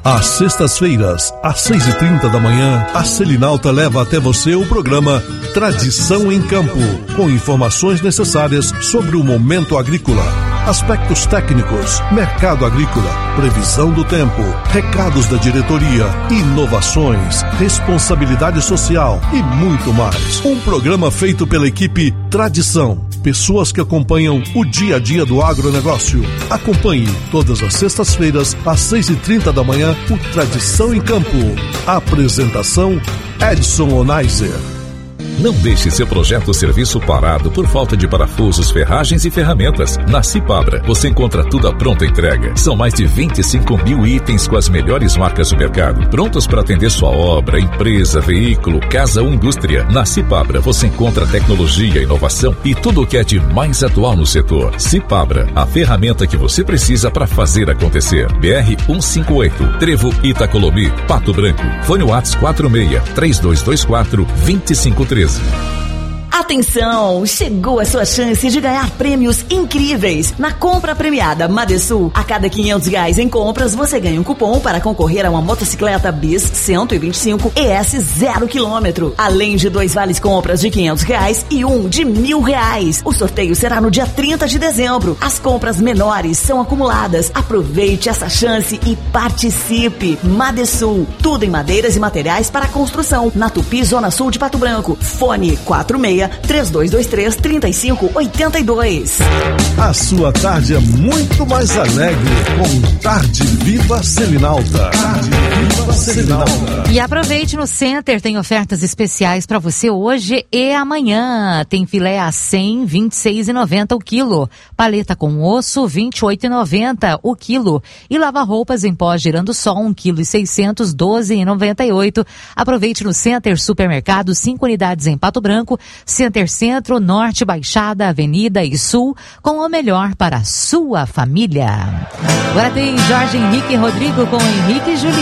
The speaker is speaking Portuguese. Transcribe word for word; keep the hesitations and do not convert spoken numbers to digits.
Às sextas-feiras, às seis e trinta da manhã, a Selinalta leva até você o programa Tradição em Campo, com informações necessárias sobre o momento agrícola, aspectos técnicos, mercado agrícola, previsão do tempo, recados da diretoria, inovações, responsabilidade social e muito mais. Um programa feito pela equipe Tradição, pessoas que acompanham o dia a dia do agronegócio. Acompanhe todas as sextas-feiras, às seis e trinta da manhã, o Tradição em Campo. Apresentação Edson Onaiser. Não deixe seu projeto ou serviço parado por falta de parafusos, ferragens e ferramentas. Na Cipabra, você encontra tudo à pronta entrega. São mais de vinte e cinco mil itens com as melhores marcas do mercado, prontos para atender sua obra, empresa, veículo, casa ou indústria. Na Cipabra, você encontra tecnologia, inovação e tudo o que é de mais atual no setor. Cipabra, a ferramenta que você precisa para fazer acontecer. B R cento e cinquenta e oito, Trevo Itacolomi, Pato Branco. Fone WhatsApp quatro seis, três dois dois quatro, dois cinco três. Atenção! Chegou a sua chance de ganhar prêmios incríveis. Na compra premiada Madesul, a cada quinhentos reais em compras, você ganha um cupom para concorrer a uma motocicleta Bis cento e vinte e cinco E S zero quilômetro. Além de dois vales compras de quinhentos reais e um de mil reais. O sorteio será no dia trinta de dezembro. As compras menores são acumuladas. Aproveite essa chance e participe. Madesul, tudo em madeiras e materiais para construção. Na Tupi, Zona Sul de Pato Branco. Fone quatro seis, três dois dois três, três cinco oito dois. A sua tarde é muito mais alegre com Tarde Viva Selinalta. Tarde Viva Selinalta. E aproveite, no Center tem ofertas especiais para você hoje e amanhã. Tem filé a cem, vinte e seis reais e noventa centavos o quilo. Paleta com osso, vinte e oito reais e noventa centavos o quilo. E lava-roupas em pó girando sol, um quilo e seiscentos, doze reais e noventa e oito centavos. Aproveite no Center Supermercado, cinco unidades em Pato Branco, Center Centro, Norte, Baixada, Avenida e Sul, com o melhor para a sua família. Agora tem Jorge Henrique Rodrigo com Henrique e Juliano.